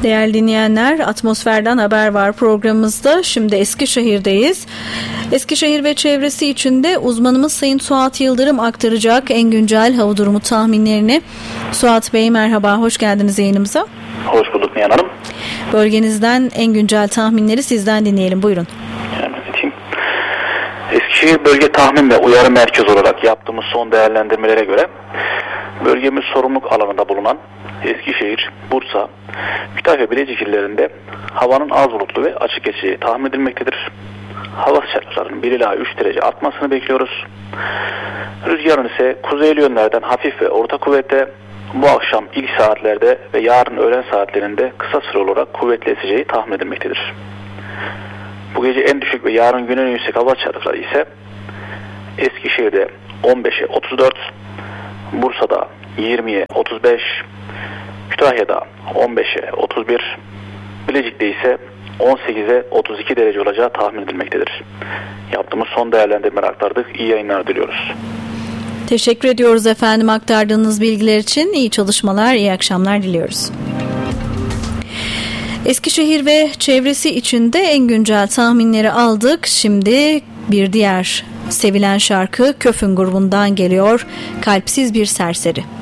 Değerli dinleyenler, Atmosfer'den Haber Var programımızda şimdi Eskişehir'deyiz. Eskişehir ve çevresi için de uzmanımız Sayın Suat Yıldırım aktaracak en güncel hava durumu tahminlerini. Suat Bey merhaba, hoş geldiniz yayınımıza. Hoş bulduk Nihan Hanım. Bölgenizden en güncel tahminleri sizden dinleyelim, buyurun. Eskişehir Bölge Tahmin ve Uyarı Merkezi olarak yaptığımız son değerlendirmelere göre bölgemiz sorumluluk alanında bulunan Eskişehir, Bursa, Kütahya ve Bilecik illerinde havanın az bulutlu ve açık geçeceği tahmin edilmektedir. Hava sıcaklıklarının 1 ila 3 derece artmasını bekliyoruz. Rüzgarın ise kuzeyli yönlerden hafif ve orta kuvvette, bu akşam ilk saatlerde ve yarın öğlen saatlerinde kısa süre olarak kuvvetli eseceği tahmin edilmektedir. Bu gece en düşük ve yarın günün en yüksek hava sıcaklıkları ise Eskişehir'de 15'e 34, Bursa'da 20'ye 35, Kütahya'da 15'e 31, Bilecik'te ise 18'e 32 derece olacağı tahmin edilmektedir. Yaptığımız son değerlendirmeleri aktardık. İyi yayınlar diliyoruz. Teşekkür ediyoruz efendim aktardığınız bilgiler için. İyi çalışmalar, iyi akşamlar diliyoruz. Eskişehir ve çevresi için de en güncel tahminleri aldık. Şimdi bir diğer sevilen şarkı Köfün grubundan geliyor. Kalpsiz bir serseri.